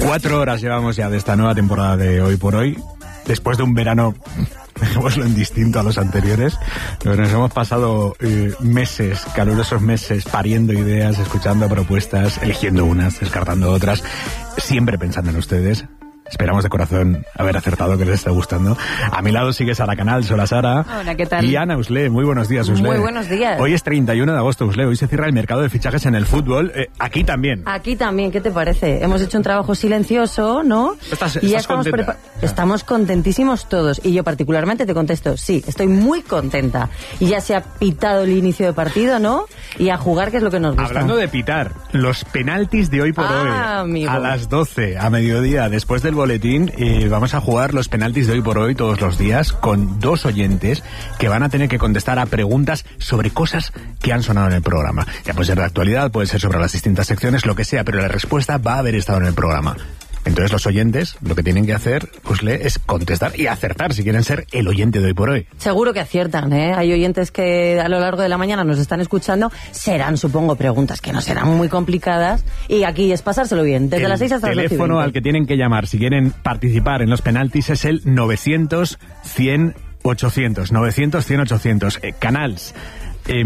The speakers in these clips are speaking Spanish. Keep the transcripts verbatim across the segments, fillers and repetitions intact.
Cuatro horas llevamos ya de esta nueva temporada de Hoy por Hoy, después de un verano, dejémoslo en distinto a los anteriores, pero nos hemos pasado eh, meses, calurosos meses, pariendo ideas, escuchando propuestas, eligiendo unas, descartando otras, siempre pensando en ustedes. Esperamos de corazón haber acertado, que les esté gustando. A mi lado sigue Sara Canal. Hola, Sara. Hola, ¿qué tal? Y Ana Usle. Muy buenos días, Usle. Muy buenos días. Hoy es treinta y uno de agosto, Usle. Hoy se cierra el mercado de fichajes en el fútbol. Eh, aquí también. Aquí también, ¿qué te parece? Hemos hecho un trabajo silencioso, ¿no? ¿Estás, y ya estás estamos, prepa- estamos contentísimos todos. Y yo particularmente te contesto, sí, estoy muy contenta. Y ya se ha pitado el inicio de partido, ¿no? Y a jugar, que es lo que nos gusta. Hablando de pitar, los penaltis de hoy por ah, hoy. Amigo. A las doce, a mediodía, después del boletín, eh, vamos a jugar los penaltis de hoy por hoy todos los días con dos oyentes que van a tener que contestar a preguntas sobre cosas que han sonado en el programa. Ya puede ser de actualidad, puede ser sobre las distintas secciones, lo que sea, pero la respuesta va a haber estado en el programa. Entonces los oyentes lo que tienen que hacer, pues, es contestar y acertar si quieren ser el oyente de hoy por hoy. Seguro que aciertan, ¿eh? Hay oyentes que a lo largo de la mañana nos están escuchando. Serán, supongo, preguntas que no serán muy complicadas. Y aquí es pasárselo bien, desde el las seis hasta las doce. El teléfono al que tienen que llamar si quieren participar en los penaltis es el novecientos cien ochocientos. novecientos cien ochocientos. Eh, Canals, eh,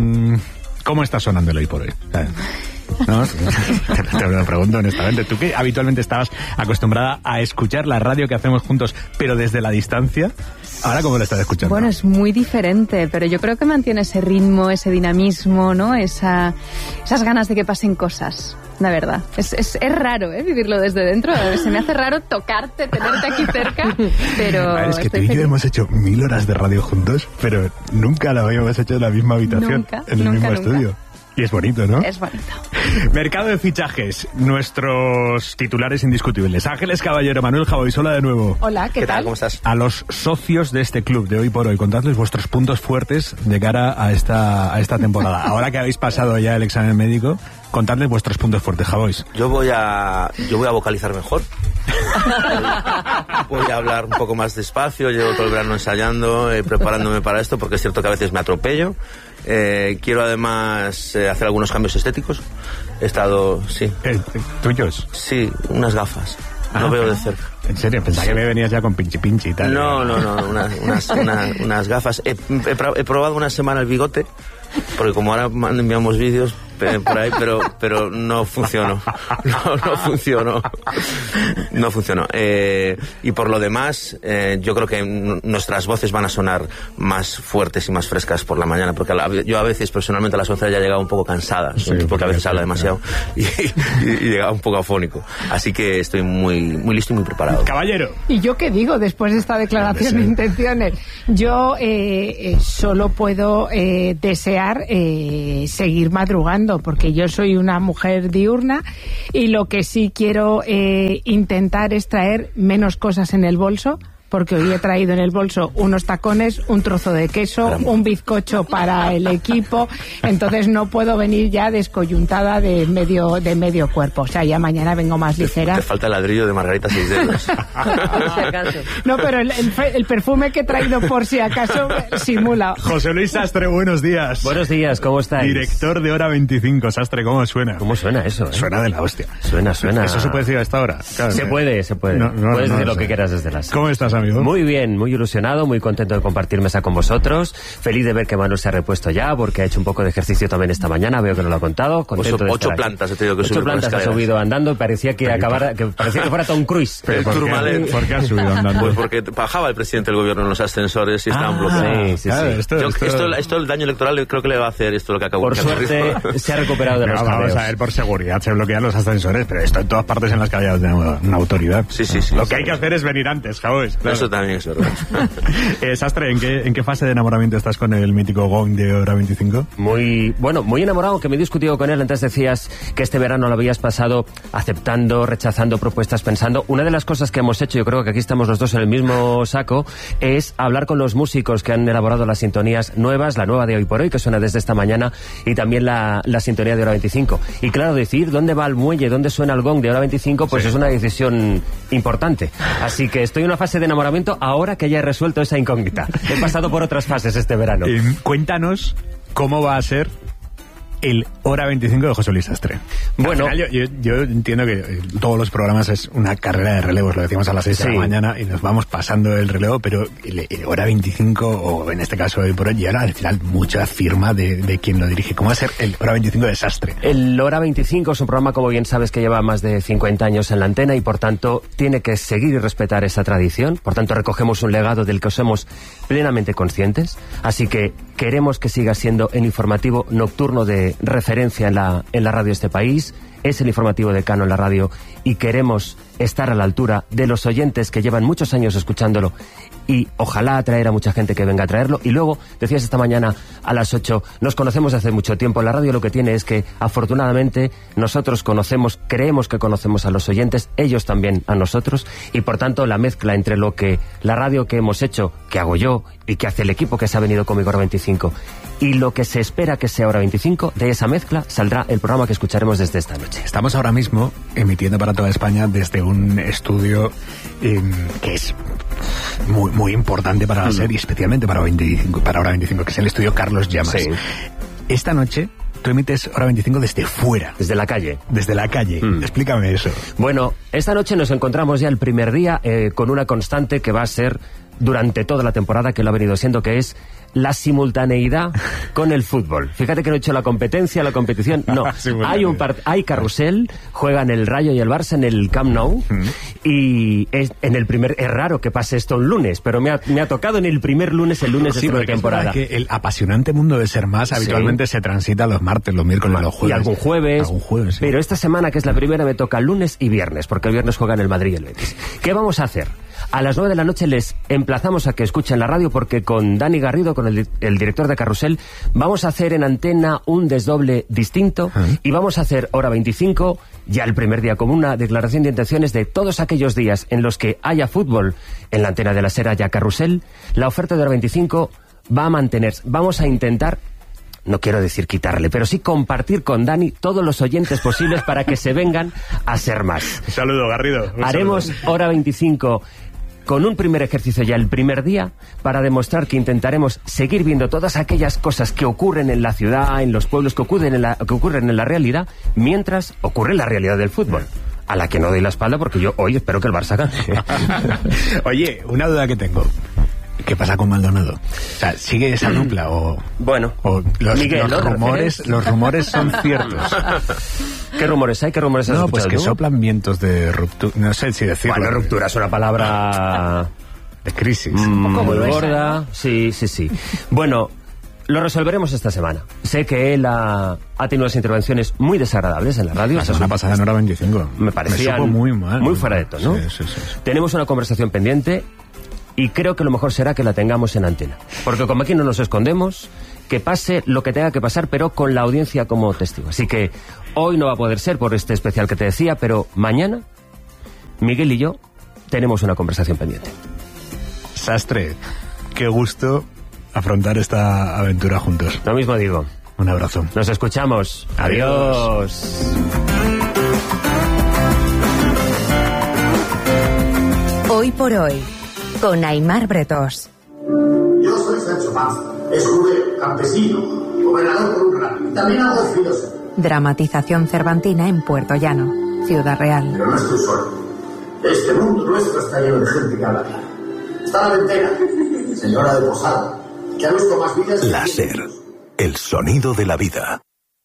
¿cómo está sonando el hoy por hoy? ¿No? Te lo pregunto honestamente. Tú que habitualmente estabas acostumbrada a escuchar la radio que hacemos juntos, pero desde la distancia, ¿ahora cómo lo estás escuchando? Bueno, es muy diferente, pero yo creo que mantiene ese ritmo, ese dinamismo, ¿no? Esa, esas ganas de que pasen cosas. La verdad, es, es, es raro, ¿eh? Vivirlo desde dentro. Se me hace raro tocarte, tenerte aquí cerca, pero... A ver, es que tú y feliz. yo hemos hecho mil horas de radio juntos, pero nunca lo habíamos hecho en la misma habitación, Nunca, en el nunca, mismo nunca. estudio. Y es bonito, ¿no? Es bonito. Mercado de fichajes, nuestros titulares indiscutibles. Ángeles Caballero, Manuel Javoisola de nuevo. Hola, ¿qué, ¿Qué tal? tal? ¿Cómo estás? A los socios de este club de hoy por hoy, contadles vuestros puntos fuertes de cara a esta, a esta temporada. Ahora que habéis pasado ya el examen médico, contadles vuestros puntos fuertes, Javois. Yo voy a yo voy a vocalizar mejor. Voy a hablar un poco más despacio. Llevo todo el verano ensayando, eh, preparándome para esto, porque es cierto que a veces me atropello. Eh, quiero además eh, hacer algunos cambios estéticos. He estado, sí. Eh, ¿Tuyos? Sí, unas gafas. No Ah, veo de cerca. ¿En serio? Pensaba que me venías ya con pinchi pinchi y tal. No, no, no, unas, unas, una- unas gafas. He, he, pro- he probado una semana el bigote, porque como ahora man- enviamos vídeos eh, por ahí, pero pero no funcionó. No, no funcionó. No funcionó. Eh, y por lo demás, eh, yo creo que n- nuestras voces van a sonar más fuertes y más frescas por la mañana, porque a la- yo a veces personalmente a las once ya he llegado un poco cansada, Sí, porque porque a veces sí, habla demasiado y, y, y llegaba un poco afónico. Así que estoy muy, muy listo y muy preparado. Caballero. ¿Y yo qué digo después de esta declaración de intenciones? Yo eh, eh, solo puedo eh, desear eh, seguir madrugando, porque yo soy una mujer diurna y lo que sí quiero eh, intentar es traer menos cosas en el bolso, porque hoy he traído en el bolso unos tacones, un trozo de queso, un bizcocho para el equipo, entonces no puedo venir ya descoyuntada de medio de medio cuerpo, o sea, ya mañana vengo más ligera. Te falta el ladrillo de Margarita seis dedos. Por si acaso. No, pero el, el, el perfume que he traído por si acaso simula. José Luis Sastre, buenos días. Buenos días, ¿cómo estáis? Director de Hora veinticinco. Sastre, ¿cómo suena? ¿Cómo suena eso? eh? Suena de la hostia. Suena, suena. ¿Eso se puede decir a esta hora? Claro, Se eh. puede, se puede. No, no, Puedes no decir lo lo que sé. quieras desde las... ¿Cómo estás, amigo? Muy bien, muy ilusionado, muy contento de compartir mesa con vosotros. Feliz de ver que Manuel se ha repuesto ya, porque ha hecho un poco de ejercicio también esta mañana. Veo que no lo ha contado. Contento Ocho- de ocho estar aquí. plantas he tenido que Ocho subir por plantas ha escaleras. subido andando. Parecía que acabara, que parecía que fuera Tom Cruise. ¿Pero El por, qué, Tourmalet. ¿Por qué has subido andando? Pues porque bajaba el presidente del gobierno en los ascensores y estaban bloqueados. Sí, sí, Claro, sí. esto- Yo- esto- esto, esto el daño electoral creo que le va a hacer esto lo que acabo Por de suerte se ha recuperado de Pero los vamos jadeos. a ver, por seguridad se bloquean los ascensores, pero esto en todas partes en las que haya una, una autoridad. Sí, sí, sí. Lo que hay que hacer es venir antes, Javois. Claro. Eso también es verdad. Eh, Sastre, ¿en qué, ¿en qué fase de enamoramiento estás con el mítico Gong de Hora veinticinco? Muy, bueno, muy enamorado, que me he discutido con él. Antes decías que este verano lo habías pasado aceptando, rechazando propuestas, pensando. Una de las cosas que hemos hecho, yo creo que aquí estamos los dos en el mismo saco, es hablar con los músicos que han elaborado las sintonías nuevas, la nueva de Hoy por Hoy, que suena desde esta mañana, y también la, la sintonía de Hora veinticinco. Y claro, decidir dónde va el muelle, dónde suena el gong de Hora veinticinco, pues Sí. es una decisión importante. Así que estoy en una fase de enamoramiento ahora que ya he resuelto esa incógnita. He pasado por otras fases este verano. Eh, cuéntanos cómo va a ser el Hora veinticinco de José Luis Sastre. Bueno, al final, yo, yo, yo entiendo que eh, todos los programas es una carrera de relevos, lo decíamos a las seis sí. de la mañana y nos vamos pasando el relevo, pero el, el Hora veinticinco, o en este caso hoy por hoy, y ahora al final mucha firma de, de quien lo dirige. ¿Cómo va a ser el Hora veinticinco de Sastre? El Hora veinticinco es un programa, como bien sabes, que lleva más de cincuenta años en la antena y por tanto tiene que seguir y respetar esa tradición. Por tanto recogemos un legado del que somos plenamente conscientes, así que queremos que siga siendo el informativo nocturno de referencia en la, en la radio de este país. Es el informativo decano en la radio y queremos estar a la altura de los oyentes que llevan muchos años escuchándolo y ojalá atraer a mucha gente que venga a traerlo. Y luego, decías esta mañana a las ocho, nos conocemos hace mucho tiempo. La radio lo que tiene es que, afortunadamente, nosotros conocemos, creemos que conocemos a los oyentes, ellos también a nosotros, y por tanto la mezcla entre lo que la radio que hemos hecho, que hago yo, y que hace el equipo que se ha venido conmigo Hora veinticinco, y lo que se espera que sea Hora veinticinco, de esa mezcla saldrá el programa que escucharemos desde esta noche. Estamos ahora mismo emitiendo para toda España desde un estudio eh, que es muy, muy importante para la serie, especialmente para, veinticinco, para Hora veinticinco, que es el estudio Carlos Llamas. Sí. Esta noche tú emites Hora veinticinco desde fuera. Desde la calle. Desde la calle. Mm. Explícame eso. Bueno, esta noche nos encontramos ya el primer día eh, con una constante que va a ser durante toda la temporada, que lo ha venido siendo, que es la simultaneidad con el fútbol. Fíjate que no he hecho la competencia, la competición, no. hay un part hay carrusel, juegan el Rayo y el Barça en el Camp Nou, mm. y es, en el primer, es raro que pase esto un lunes, pero me ha, me ha tocado en el primer lunes, el lunes sí, de esta temporada. Que el apasionante mundo de Ser Más habitualmente sí. se transita los martes, los miércoles, los jueves. Y algún jueves. Algún jueves sí. Pero esta semana, que es la primera, me toca lunes y viernes, porque el viernes juegan el Madrid y el Betis. ¿Qué vamos a hacer? A las nueve de la noche les emplazamos a que escuchen la radio, porque con Dani Garrido, con el, el director de Carrusel, vamos a hacer en antena un desdoble distinto uh-huh. y vamos a hacer Hora veinticinco ya el primer día como una declaración de intenciones de todos aquellos días en los que haya fútbol en la antena de la SER, haya Carrusel. La oferta de Hora veinticinco va a mantenerse. Vamos a intentar, no quiero decir quitarle, pero sí compartir con Dani todos los oyentes posibles para que se vengan a Ser Más. Un saludo, Garrido. Un Haremos saludo. Hora veinticinco con un primer ejercicio ya el primer día, para demostrar que intentaremos seguir viendo todas aquellas cosas que ocurren en la ciudad, en los pueblos, que ocurren en la, que ocurren en la realidad, mientras ocurre la realidad del fútbol, a la que no doy la espalda, porque yo hoy espero que el Barça gane. Oye, una duda que tengo. ¿Qué pasa con Maldonado? O sea, ¿sigue esa dupla o...? Bueno, o los, Miguel, los ¿no? rumores los rumores son ciertos. ¿Qué rumores hay? ¿Qué rumores has No, escuchado pues que tú? soplan vientos de ruptura. No sé si decirlo. Bueno, ruptura es una palabra... de crisis. Mm, un poco muy gruesa, gorda. ¿no? Sí, sí, sí. Bueno, lo resolveremos esta semana. Sé que él ha, ha tenido unas intervenciones muy desagradables en la radio. La semana pasada en Hora veinticinco. Me parecían me supo muy mal. Muy fuera de tono. Sí, sí, sí, sí. Tenemos una conversación pendiente y creo que lo mejor será que la tengamos en antena. Porque como aquí no nos escondemos, que pase lo que tenga que pasar, pero con la audiencia como testigo. Así que hoy no va a poder ser por este especial que te decía, pero mañana Miguel y yo tenemos una conversación pendiente. Sastre, qué gusto afrontar esta aventura juntos. Lo mismo digo. Un abrazo. Nos escuchamos. Adiós. Adiós. Hoy por hoy, con Aimar Bretós. Yo soy Sancho Panza, es jugué, campesino, gobernador por un rato, y también hago filósofo. Dramatización cervantina en Puerto Llano, Ciudad Real. Pero no estoy solo. Este mundo nuestro está lleno de gente que habla claro. Está la ventera, señora de Posada, que ha visto más vidas... La SER, el sonido de la vida.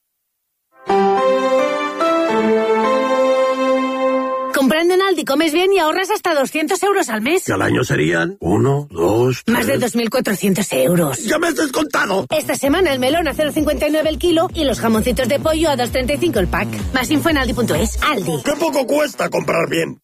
Comprando en Aldi comes bien y ahorras hasta doscientos euros al mes. Que al año serían uno, dos, tres... Más de dos mil cuatrocientos euros. ¡Ya me has descontado! Esta semana el melón a cero coma cincuenta y nueve el kilo y los jamoncitos de pollo a dos coma treinta y cinco el pack. Más info en aldi punto es. Aldi. ¡Qué poco cuesta comprar bien!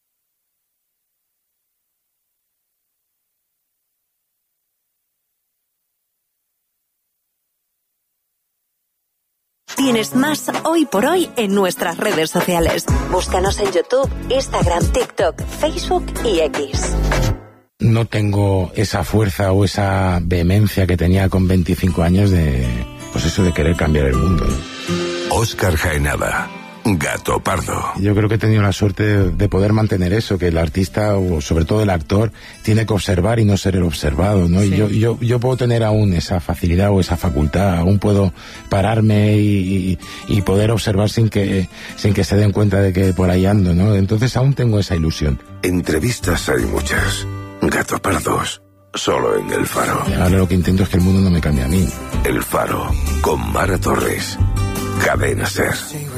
Tienes más Hoy por Hoy en nuestras redes sociales. Búscanos en YouTube, Instagram, TikTok, Facebook y X. No tengo esa fuerza o esa vehemencia que tenía con veinticinco años de, pues eso, de querer cambiar el mundo. Óscar Jaenada, Gato Pardo. Yo creo que he tenido la suerte de, de poder mantener eso, que el artista, o sobre todo el actor, tiene que observar y no ser el observado, ¿no? Sí. Y yo, yo, yo puedo tener aún esa facilidad o esa facultad, aún puedo pararme y, y, y poder observar sin que, sin que se den cuenta de que por ahí ando, ¿no? Entonces aún tengo esa ilusión. Entrevistas hay muchas. Gato Pardos, solo en El Faro. Y ahora lo que intento es que el mundo no me cambie a mí. El Faro, con Mara Torres. Cadena Ser.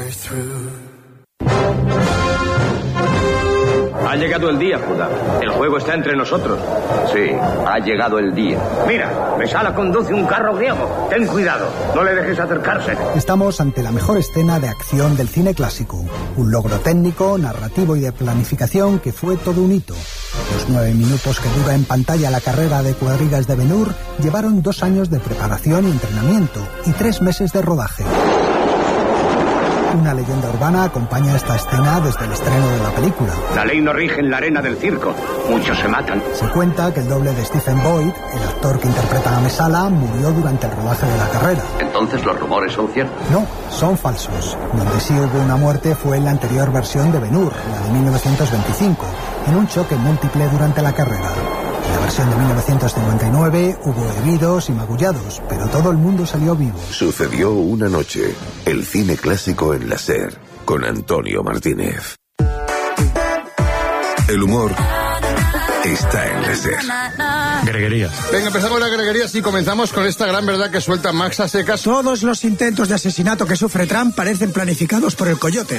Ha llegado el día, Judá. El juego está entre nosotros. Sí, ha llegado el día. Mira, Mesala conduce un carro griego. Ten cuidado, no le dejes acercarse. Estamos ante la mejor escena de acción del cine clásico. Un logro técnico, narrativo y de planificación que fue todo un hito. Los nueve minutos que dura en pantalla la carrera de cuadrigas de Ben-Hur llevaron dos años de preparación y entrenamiento y tres meses de rodaje. Una leyenda urbana acompaña esta escena desde el estreno de la película. La ley no rige en la arena del circo. Muchos se matan. Se cuenta que el doble de Stephen Boyd, el actor que interpreta a Mesala, murió durante el rodaje de la carrera. ¿Entonces los rumores son ciertos? No, son falsos. Donde sí hubo una muerte fue en la anterior versión de Ben-Hur, la de mil novecientos veinticinco, en un choque múltiple durante la carrera. En la versión de mil novecientos cincuenta y nueve hubo heridos y magullados, pero todo el mundo salió vivo. Sucedió una noche. El cine clásico en la SER, con Antonio Martínez. El humor está en la SER. Greguerías. Venga, empezamos las greguerías y comenzamos con esta gran verdad que suelta Max a secas. Todos los intentos de asesinato que sufre Trump parecen planificados por el coyote.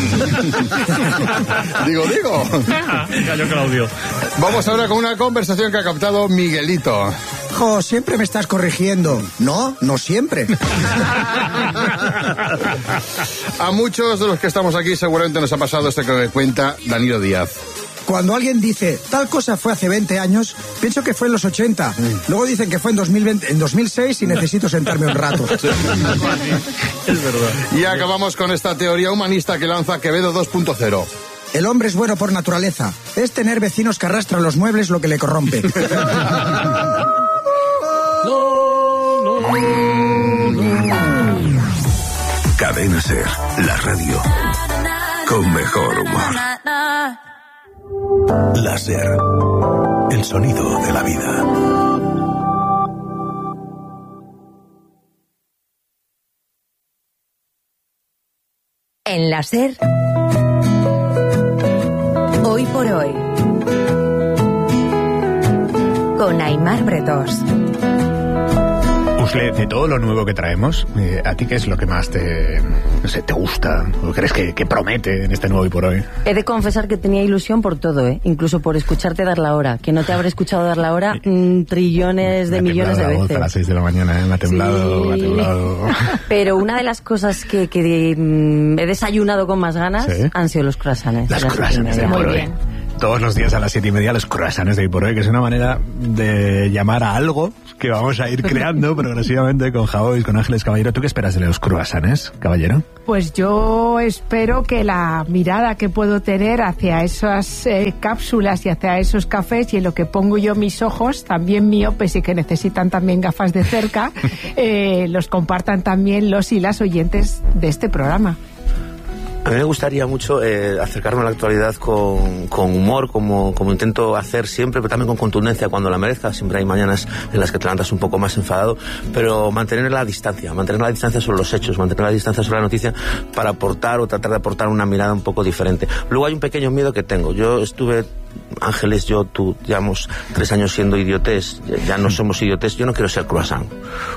Mm. digo, digo. Gallo Claudio. Vamos ahora con una conversación que ha captado Miguelito. Jo, siempre me estás corrigiendo. No, no siempre. A muchos de los que estamos aquí seguramente nos ha pasado esto que me cuenta Danilo Díaz. Cuando alguien dice, tal cosa fue hace veinte años, pienso que fue en los ochenta. Luego dicen que fue en dos mil veinte, en dos mil seis y necesito sentarme un rato. Sí. Es verdad. Y acabamos con esta teoría humanista que lanza Quevedo dos punto cero. El hombre es bueno por naturaleza. Es tener vecinos que arrastran los muebles lo que le corrompe. Cadena Ser, la radio con mejor humor. La SER, el sonido de la vida. En la SER, hoy por hoy, con Aimar Bretós. Usle, de todo lo nuevo que traemos, eh, ¿a ti qué es lo que más te, no sé, te gusta o crees que, que promete en este nuevo Hoy por Hoy? He de confesar que tenía ilusión por todo, ¿eh? Incluso por escucharte dar la hora, que no te habré escuchado dar la hora mmm, trillones de millones de veces. A las seis de la mañana, ¿eh? Me ha temblado, sí. me ha temblado. Pero una de las cosas que, que mmm, he desayunado con más ganas ¿sí? han sido los croissants. Las croissants de Muy bien. Todos los días a las siete y media los croissants de Hoy por Hoy, que es una manera de llamar a algo que vamos a ir creando progresivamente con Javois, con Ángeles Caballero. ¿Tú qué esperas de los croissants, caballero? Pues yo espero que la mirada que puedo tener hacia esas eh, cápsulas y hacia esos cafés y en lo que pongo yo mis ojos, también miopes y que necesitan también gafas de cerca, eh, los compartan también los y las oyentes de este programa. A mí me gustaría mucho eh, acercarme a la actualidad con, con humor, como, como intento hacer siempre, pero también con contundencia cuando la merezca. Siempre hay mañanas en las que te levantas un poco más enfadado, pero mantener la distancia, mantener la distancia sobre los hechos, mantener la distancia sobre la noticia para aportar o tratar de aportar una mirada un poco diferente. Luego hay un pequeño miedo que tengo. Yo estuve... Ángeles, yo, tú, llevamos tres años siendo idiotes, ya, ya no somos idiotes, yo no quiero ser croissant.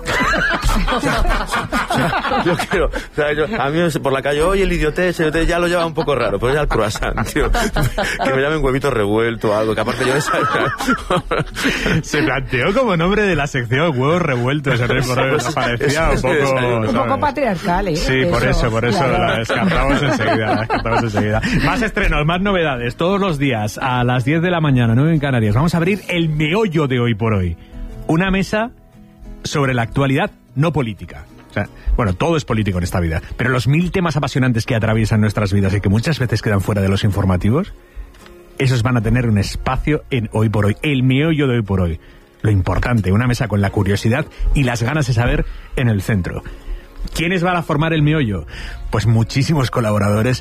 yo quiero, o sea, yo, a mí por la calle, oye, el idiotes, el idiotes ya lo lleva un poco raro, pero ya el croissant, tío. Que me llamen huevito revuelto o algo, que aparte yo de esa... Se planteó como nombre de la sección huevos revueltos, ¿no? Por hoy, nos parecía un poco... Un poco patriarcal, ¿eh? Sí, por eso, por eso claro. la descartamos enseguida, la descartamos enseguida. Más estrenos, más novedades, todos los días a las diez de la mañana, nueve en Canarias. Vamos a abrir el meollo de Hoy por Hoy. Una mesa sobre la actualidad no política. O sea, bueno, todo es político en esta vida, pero los mil temas apasionantes que atraviesan nuestras vidas y que muchas veces quedan fuera de los informativos, esos van a tener un espacio en Hoy por Hoy. El meollo de Hoy por Hoy. Lo importante, una mesa con la curiosidad y las ganas de saber en el centro. ¿Quiénes van a formar el meollo? Pues muchísimos colaboradores.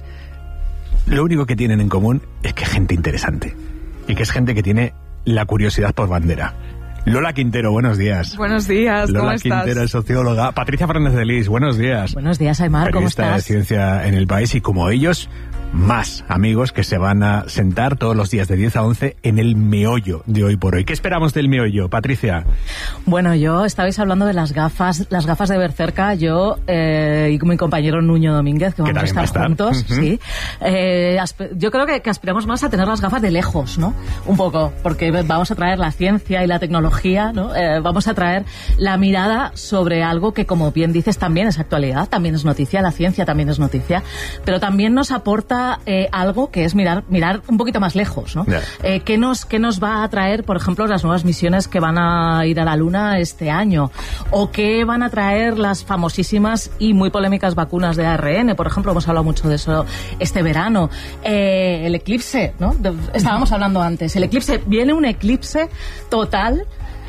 Lo único que tienen en común es que es gente interesante y que es gente que tiene la curiosidad por bandera. Lola Quintero, buenos días. Buenos días, ¿cómo Lola estás? Quintero es socióloga. Patricia Fernández de Lis, buenos días. Buenos días, Aymar, ¿cómo Periodista estás? de Ciencia en el País, y como ellos, más amigos que se van a sentar todos los días de diez a once en el meollo de Hoy por Hoy. ¿Qué esperamos del meollo, Patricia? Bueno, yo estabais hablando de las gafas, las gafas de ver cerca, yo eh, y mi compañero Nuño Domínguez, que vamos a estar, estar juntos, uh-huh. sí. Eh, yo creo que, que aspiramos más a tener las gafas de lejos, ¿no? Un poco, porque vamos a traer la ciencia y la tecnología, ¿no? Eh, vamos a traer la mirada sobre algo que, como bien dices, también es actualidad, también es noticia, la ciencia también es noticia, pero también nos aporta eh, algo que es mirar mirar un poquito más lejos, ¿no? Yeah. Eh, ¿qué nos, qué nos va a traer, por ejemplo, las nuevas misiones que van a ir a la Luna este año? ¿O qué van a traer las famosísimas y muy polémicas vacunas de A R N? Por ejemplo, hemos hablado mucho de eso este verano. Eh, el eclipse, ¿no? De, estábamos hablando antes. El eclipse, viene un eclipse total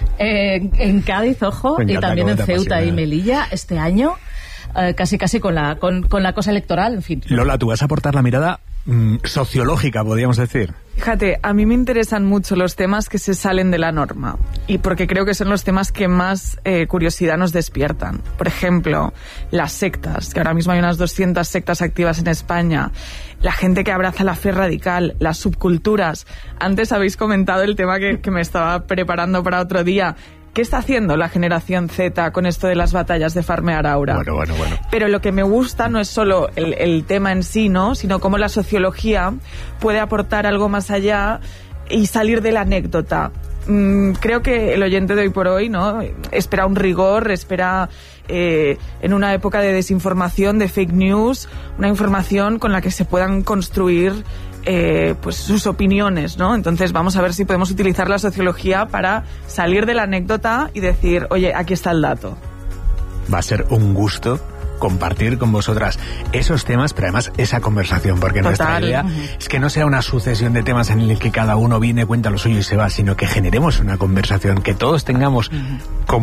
Eh, en Cádiz, ojo, y también en Ceuta y Melilla este año, eh, casi casi con la con, con la cosa electoral, en fin. Lola, tú vas a aportar la mirada mmm, sociológica, podríamos decir. Fíjate, a mí me interesan mucho los temas que se salen de la norma, y porque creo que son los temas que más eh, curiosidad nos despiertan. Por ejemplo, las sectas, que ahora mismo hay unas doscientas sectas activas en España, la gente que abraza la fe radical, las subculturas. Antes habéis comentado el tema que, que me estaba preparando para otro día. ¿Qué está haciendo la generación Z con esto de las batallas de farmear aura? Bueno, bueno, bueno. Pero lo que me gusta no es solo el, el tema en sí, ¿no? Sino cómo la sociología puede aportar algo más allá y salir de la anécdota. Mm, creo que el oyente de Hoy por Hoy, ¿no? Espera un rigor, espera eh, en una época de desinformación, de fake news, una información con la que se puedan construir Eh, pues sus opiniones, ¿no? Entonces vamos a ver si podemos utilizar la sociología para salir de la anécdota y decir, oye, aquí está el dato. Va a ser un gusto compartir con vosotras esos temas, pero además esa conversación, porque Total. Nuestra idea uh-huh. es que no sea una sucesión de temas en el que cada uno viene, cuenta lo suyo y se va, sino que generemos una conversación, que todos tengamos uh-huh.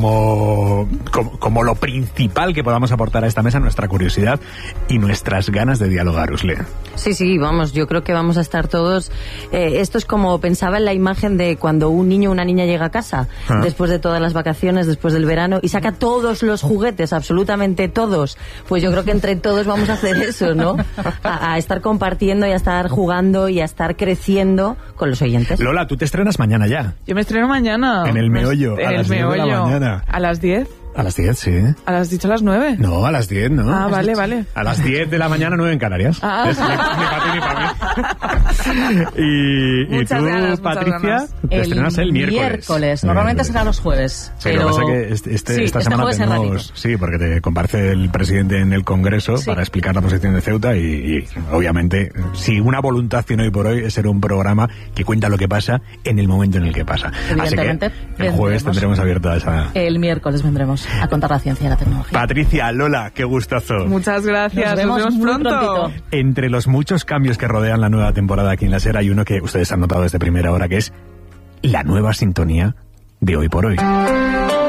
como, como, como lo principal que podamos aportar a esta mesa, nuestra curiosidad y nuestras ganas de dialogar, Usle. Sí, sí, vamos, yo creo que vamos a estar todos... Eh, esto es como pensaba en la imagen de cuando un niño o una niña llega a casa, uh-huh. después de todas las vacaciones, después del verano, y saca todos los juguetes, absolutamente todos. Pues yo creo que entre todos vamos a hacer eso, ¿no? A, a estar compartiendo y a estar jugando y a estar creciendo con los oyentes. Lola, tú te estrenas mañana ya. Yo me estreno mañana. En el meollo. En a el las meollo. diez de la mañana. ¿A las diez? A las diez, sí. ¿A las dicho a las nueve? No, a las diez, ¿no? Ah, vale, dicho? vale. A las diez de la mañana, nueve en Canarias. Ah. Es ni, ni para ti ni para mí. Y, y tú, ganas, Patricia, te estrenas el miércoles. miércoles. Normalmente eh, será los jueves. Sí, pero... lo que pasa es que este, este, sí, esta este semana tenemos... Sí, porque te comparece el presidente en el Congreso sí. para explicar la posición de Ceuta y, y, obviamente, si una voluntad tiene Hoy por Hoy es ser un programa que cuenta lo que pasa en el momento en el que pasa. Evidentemente. Así que el jueves tendremos abierta esa... El miércoles vendremos a contar la ciencia. La tecnología. Patricia, Lola, qué gustazo. Muchas gracias. Nos vemos, Nos vemos pronto. Prontito. Entre los muchos cambios que rodean la nueva temporada aquí en la SER hay uno que ustedes han notado desde primera hora, que es la nueva sintonía de Hoy por Hoy.